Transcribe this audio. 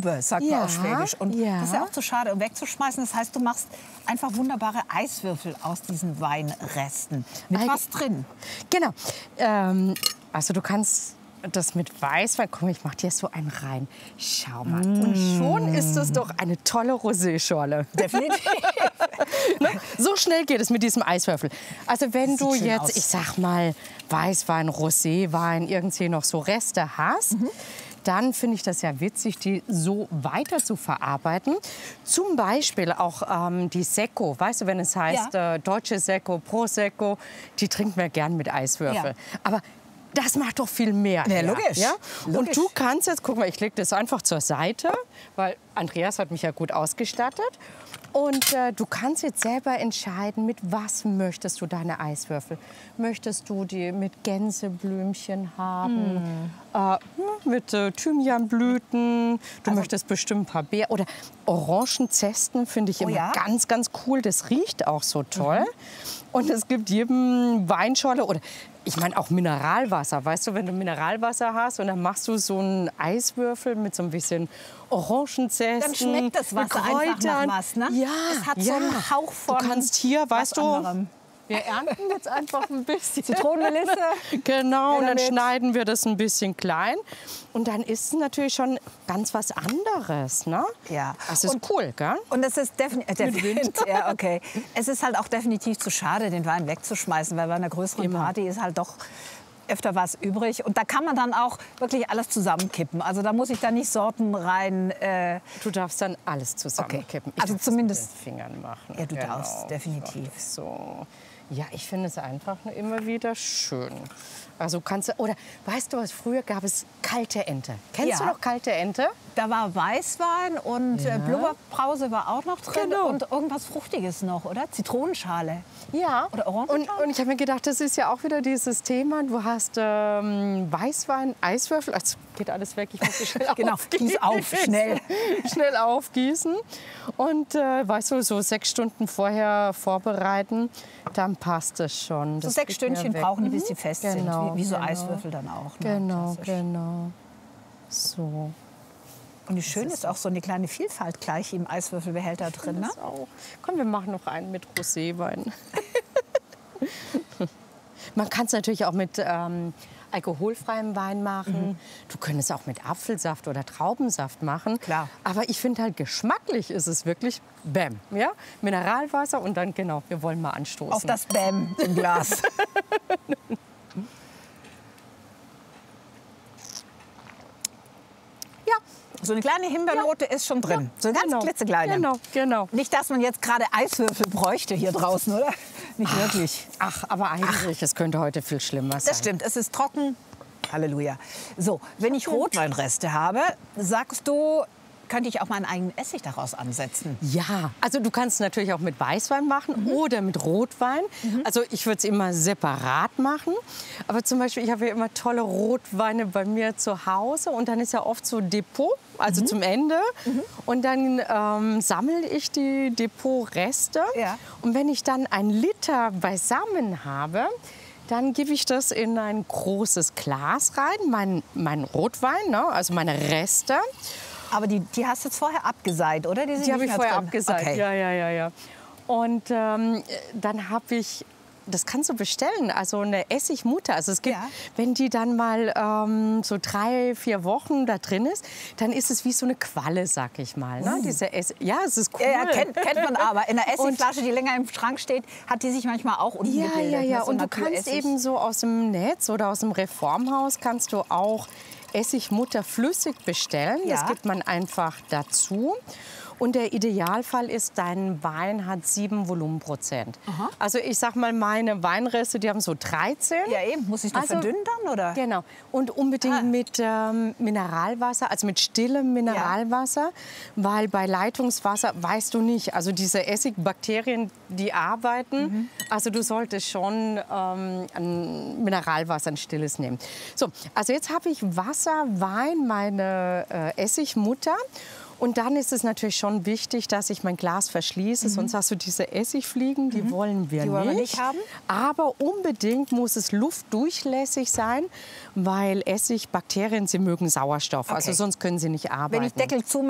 Stube, sagt man auf Schwäbisch. Und das ist ja auch zu schade, um wegzuschmeißen. Das heißt, du machst einfach wunderbare Eiswürfel aus diesen Weinresten. Mit was drin? Genau. Also du kannst das mit Weißwein, komm, ich mach dir so einen rein. Schau mal. Und schon ist es doch eine tolle Rosé-Schorle. Definitiv. So schnell geht es mit diesem Eiswürfel. Also wenn du jetzt, ich sag mal, Weißwein, Roséwein, irgendwie noch so Reste hast, dann finde ich das ja witzig, die so weiter zu verarbeiten. Zum Beispiel auch die Secco, weißt du, wenn es heißt deutsche Secco, Prosecco, die trinken wir gern mit Eiswürfel. Ja. Aber das macht doch viel mehr. Ja, logisch. Ja? Logisch. Und du kannst jetzt, guck mal, ich lege das einfach zur Seite, weil Andreas hat mich ja gut ausgestattet. Und du kannst jetzt selber entscheiden, mit was möchtest du deine Eiswürfel. Möchtest du die mit Gänseblümchen haben, mit Thymianblüten, du möchtest bestimmt ein paar Beeren oder Orangenzesten, finde ich immer ganz, ganz cool. Das riecht auch so toll. Und es gibt jedem Weinschorle oder ich meine auch Mineralwasser. Weißt du, wenn du Mineralwasser hast und dann machst du so einen Eiswürfel mit so ein bisschen Orangenzesten, dann schmeckt das Wasser einfach nach was, ne? Ja, es hat so einen Hauch von. Du kannst hier, weißt du, anderem. wir ernten jetzt einfach ein bisschen Zitronenmelisse. Genau, und dann schneiden wir das ein bisschen klein. Und dann ist es natürlich schon ganz was anderes, ne? Ja. Das ist cool, gell? Und es ist definitiv, ja, okay. Es ist halt auch definitiv zu schade, den Wein wegzuschmeißen, weil bei einer größeren Party ist halt doch öfter was übrig. Und da kann man dann auch wirklich alles zusammenkippen. Also da muss ich dann nicht Sorten rein. Du darfst dann alles zusammenkippen. Okay. Also zumindest mit den Fingern machen. Ja, du darfst definitiv. So. Ja, ich finde es einfach nur immer wieder schön. Also kannst du, oder weißt du was, früher gab es kalte Ente. Kennst du noch kalte Ente? Da war Weißwein und Blubberbrause war auch noch drin. Genau. Und irgendwas Fruchtiges noch, oder? Zitronenschale. Ja. Oder Orangenschale. Und ich habe mir gedacht, das ist ja auch wieder dieses Thema. Du hast Weißwein, Eiswürfel. Also geht alles weg, ich muss es schnell aufgießen. Gieß auf, schnell. Schnell aufgießen. Und weißt du, so 6 Stunden vorher vorbereiten, dann passt es schon. So 6 Stündchen brauchen die, bis die fest sind. Wie so Eiswürfel dann auch. Ne? Genau, genau. So. Und wie schön ist auch so eine kleine Vielfalt gleich im Eiswürfelbehälter drin. Ne? Auch. Komm, wir machen noch einen mit Roséwein. Man kann es natürlich auch mit alkoholfreiem Wein machen. Du könntest es auch mit Apfelsaft oder Traubensaft machen. Klar. Aber ich finde halt, geschmacklich ist es wirklich Bäm. Ja? Mineralwasser und dann, genau, wir wollen mal anstoßen. Auf das Bäm im Glas. So eine kleine Himbeernote ist schon drin. So eine ganz klitzekleine. Genau. Nicht, dass man jetzt gerade Eiswürfel bräuchte hier draußen, oder? Nicht wirklich. Ach, aber eigentlich, es könnte heute viel schlimmer sein. Das stimmt, es ist trocken. Halleluja. So, wenn ich Rotweinreste habe, sagst du, könnte ich auch meinen eigenen Essig daraus ansetzen? Ja, also du kannst es natürlich auch mit Weißwein machen oder mit Rotwein. Also ich würde es immer separat machen. Aber zum Beispiel, ich habe ja immer tolle Rotweine bei mir zu Hause. Und dann ist ja oft so Depot, also zum Ende. Und dann sammle ich die Depotreste. Ja. Und wenn ich dann 1 Liter beisammen habe, dann gebe ich das in ein großes Glas rein, mein Rotwein, ne, also meine Reste. Aber die hast du jetzt vorher abgeseit, oder? Die habe ich vorher abgeseit, okay. Ja. Und dann habe ich, das kannst du bestellen, also eine Essigmutter. Also es gibt, wenn die dann mal so 3, 4 Wochen da drin ist, dann ist es wie so eine Qualle, sag ich mal. Ne? Diese ja, es ist cool. Ja, kennt man aber. In der Essigflasche, die länger im Schrank steht, hat die sich manchmal auch unten gebildet. Ja. So Und du kannst eben so aus dem Netz oder aus dem Reformhaus kannst du auch Essigmutter flüssig bestellen. Das gibt man einfach dazu. Und der Idealfall ist, dein Wein hat 7 Volumenprozent. Also ich sag mal, meine Weinreste, die haben so 13. Ja eben, muss ich noch verdünnen dann, oder? Genau. Und unbedingt mit Mineralwasser, also mit stillem Mineralwasser, weil bei Leitungswasser weißt du nicht, also diese Essigbakterien, die arbeiten. Also du solltest schon ein Mineralwasser, ein stilles nehmen. So, also jetzt habe ich Wasser, Wein, meine Essigmutter. Und dann ist es natürlich schon wichtig, dass ich mein Glas verschließe, sonst hast du diese Essigfliegen, die wollen wir nicht haben. Aber unbedingt muss es luftdurchlässig sein, weil Essigbakterien, sie mögen Sauerstoff, also sonst können sie nicht arbeiten. Wenn ich Deckel zumache,